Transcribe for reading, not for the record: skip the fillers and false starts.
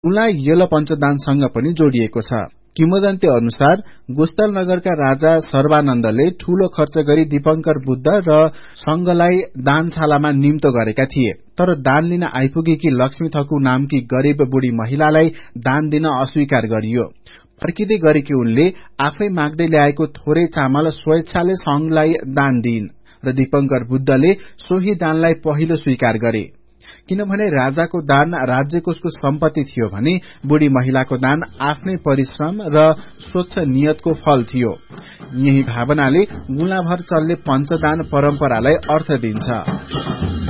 उनलाई यल पञ्चदानसँग पनि जोडिएको छ। किंवदन्ती अनुसार गुस्तल नगरका राजा सर्वानन्दले ठूलो खर्च गरी दीपंकर बुद्ध र संघलाई दानशालामा निम्तो गरेका थिए, तर दान लिन आइपुगेकी लक्ष्मी थकु नामकी गरीब बुढी महिलालाई दान दिन अस्वीकार गरियो। फर्किँदै गरेकी उनले आफै माग्दै ल्याएको थोरै चामल स्वेच्छाले संघलाई दान दिइन् र दीपंकर बुद्धले सोही दानलाई पहिलो स्वीकार गरे। किनभने राजाको दान राज्यकोषको सम्पत्ति थियो भने बुढी महिलाको दान आफ्नै परिश्रम र स्वच्छ नियतको फल थियो। यही भावनाले गुलाभर चल्ने पञ्चदान परम्परालाई अर्थ दिन्छ।